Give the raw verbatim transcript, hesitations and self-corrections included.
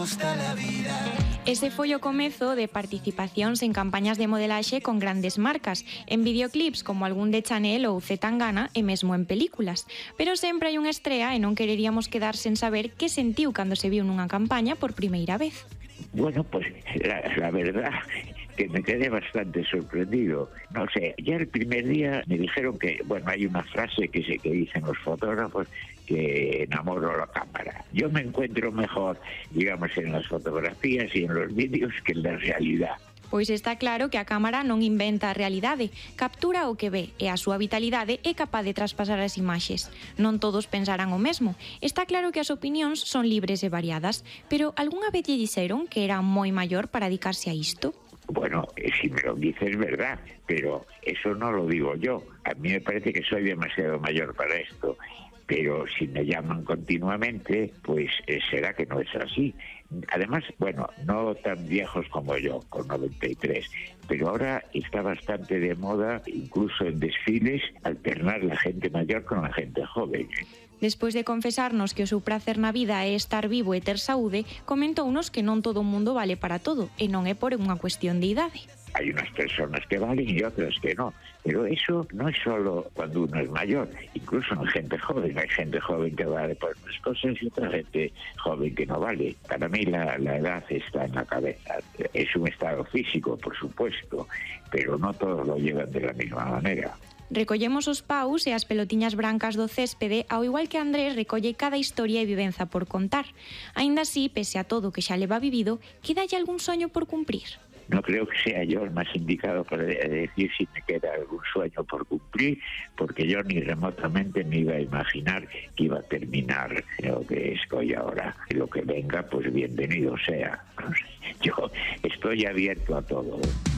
gusta la vida. Ese foi o comezo de participacións en campañas de modelaxe con grandes marcas, en videoclips como algún de Chanel ou Z Tangana e mesmo en películas. Pero sempre hai unha estrea e non quereríamos quedar sen saber que sentiu cando se viu nunha campaña por primeira vez. Bueno, pues la, la verdad que me quedé bastante sorprendido. No sé, ya el primer día me dijeron que, bueno, hay una frase que, se, que dicen los fotógrafos, que enamoro la cámara. Yo me encuentro mejor, digamos, en las fotografías y en los vídeos que en la realidad. Pois está claro que a cámara non inventa a realidade, captura o que ve e a súa vitalidade é capaz de traspasar as imaxes. Non todos pensarán o mesmo. Está claro que as opinións son libres e variadas, pero algunha vez lle dixeron que era moi maior para dedicarse a isto? Bueno, si me lo dices, verdad, pero eso no lo digo yo. A mí me parece que soy demasiado mayor para esto. Pero si me llaman continuamente, pues eh, será que no es así. Además, bueno, no tan viejos como yo, con noventa y tres, pero ahora está bastante de moda, incluso en desfiles, alternar la gente mayor con la gente joven. Despois de confesarnos que o seu prazer na vida é estar vivo e ter saúde, comentounos que non todo o mundo vale para todo, e non é por unha cuestión de idade. Hay unas personas que valen y otras que no, pero eso no es solo cuando uno es mayor, incluso en gente joven. Hay gente joven que vale por otras cosas y otra gente joven que no vale. Para mí la, la edad está en la cabeza. Es un estado físico, por supuesto, pero no todos lo llevan de la misma manera. Recollemos os paus e as pelotiñas brancas do céspede, ao igual que Andrés recolle cada historia e vivenza por contar. Aínda así, pese a todo o que xa leva vivido, quedalle algún soño por cumprir? No creo que sea yo el más indicado para decir si me queda algún sueño por cumplir, porque yo ni remotamente me iba a imaginar que iba a terminar lo que estoy ahora. Y lo que venga, pues bienvenido sea. Yo estoy abierto a todo.